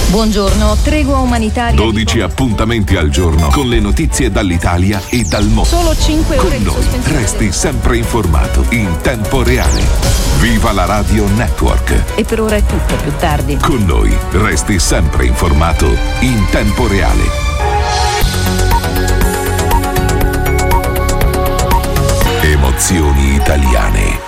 Buongiorno, tregua umanitaria. 12 appuntamenti al giorno con le notizie dall'Italia e dal mondo. Solo 5 ore con noi resti sempre informato in tempo reale. Viva la Radio Network. E per ora è tutto, più tardi. Con noi resti sempre informato in tempo reale. Emozioni italiane.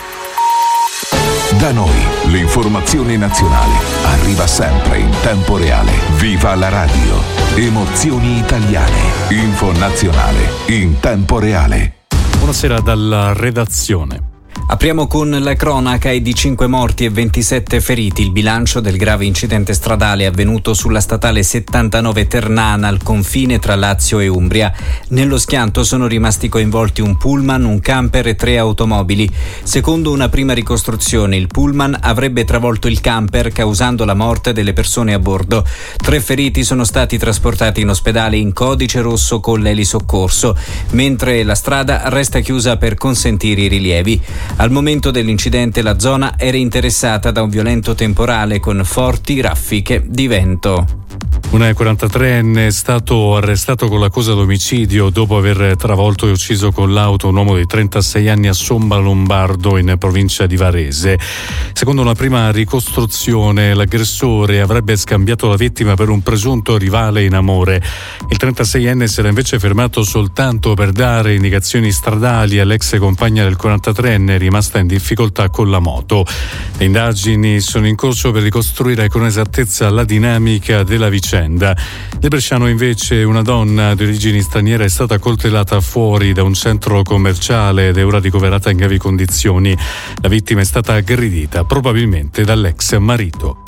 Da noi l'informazione nazionale arriva sempre in tempo reale. Viva la radio. Emozioni italiane. Info nazionale in tempo reale. Buonasera dalla redazione. Apriamo con la cronaca di 5 morti e 27 feriti, il bilancio del grave incidente stradale avvenuto sulla statale 79 Ternana al confine tra Lazio e Umbria. Nello schianto sono rimasti coinvolti un pullman, un camper e 3 automobili. Secondo una prima ricostruzione, il pullman avrebbe travolto il camper causando la morte delle persone a bordo. 3 feriti sono stati trasportati in ospedale in codice rosso con l'elisoccorso, mentre la strada resta chiusa per consentire i rilievi. Al momento dell'incidente la zona era interessata da un violento temporale con forti raffiche di vento. Un 43enne è stato arrestato con l'accusa d'omicidio dopo aver travolto e ucciso con l'auto un uomo di 36 anni a Somma Lombardo in provincia di Varese. Secondo una prima ricostruzione, l'aggressore avrebbe scambiato la vittima per un presunto rivale in amore. Il 36enne si era invece fermato soltanto per dare indicazioni stradali all'ex compagna del 43enne rimasta in difficoltà con la moto. Le indagini sono in corso per ricostruire con esattezza la dinamica della vicenda. Nel Bresciano invece una donna di origini straniere è stata coltellata fuori da un centro commerciale ed è ora ricoverata in gravi condizioni. La vittima è stata aggredita probabilmente dall'ex marito.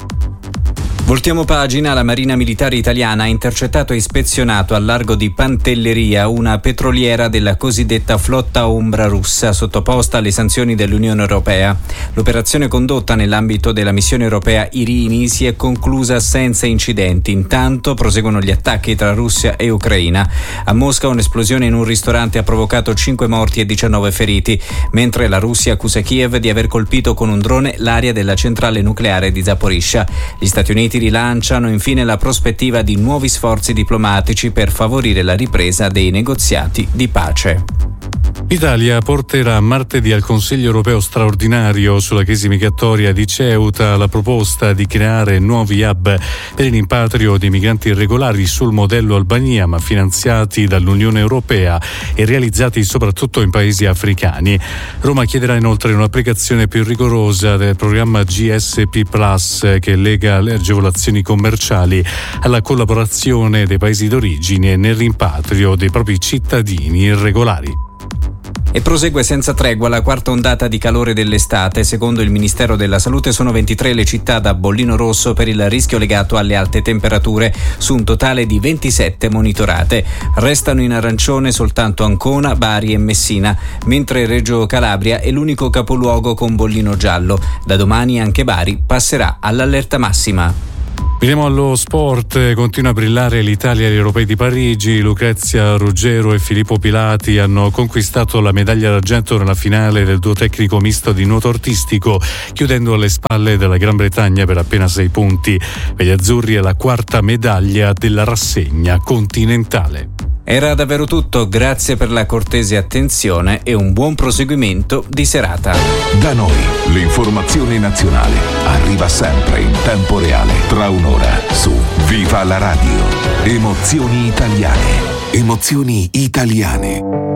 Voltiamo pagina. La Marina Militare Italiana ha intercettato e ispezionato al largo di Pantelleria una petroliera della cosiddetta flotta ombra russa sottoposta alle sanzioni dell'Unione Europea. L'operazione condotta nell'ambito della missione europea Irini si è conclusa senza incidenti. Intanto proseguono gli attacchi tra Russia e Ucraina. A Mosca un'esplosione in un ristorante ha provocato 5 morti e 19 feriti, mentre la Russia accusa Kiev di aver colpito con un drone l'area della centrale nucleare di Zaporizhzhia. Gli Stati Uniti rilanciano infine la prospettiva di nuovi sforzi diplomatici per favorire la ripresa dei negoziati di pace. L'Italia porterà martedì al Consiglio europeo straordinario sulla crisi migratoria di Ceuta la proposta di creare nuovi hub per il rimpatrio di migranti irregolari sul modello Albania, ma finanziati dall'Unione Europea e realizzati soprattutto in paesi africani. Roma chiederà inoltre un'applicazione più rigorosa del programma GSP Plus che lega le agevolazioni commerciali alla collaborazione dei paesi d'origine nel rimpatrio dei propri cittadini irregolari. E prosegue senza tregua la quarta ondata di calore dell'estate. Secondo il Ministero della Salute sono 23 le città da bollino rosso per il rischio legato alle alte temperature, su un totale di 27 monitorate. Restano in arancione soltanto Ancona, Bari e Messina, mentre Reggio Calabria è l'unico capoluogo con bollino giallo. Da domani anche Bari passerà all'allerta massima. Veniamo allo sport. Continua a brillare l'Italia agli Europei di Parigi. Lucrezia Ruggero e Filippo Pilati hanno conquistato la medaglia d'argento nella finale del duo tecnico misto di nuoto artistico, chiudendo alle spalle della Gran Bretagna per appena 6 punti. Per gli azzurri è la quarta medaglia della rassegna continentale. Era davvero tutto, grazie per la cortese attenzione e un buon proseguimento di serata. Da noi l'informazione nazionale arriva sempre in tempo reale, tra un'ora su Viva la Radio. Emozioni italiane. Emozioni italiane.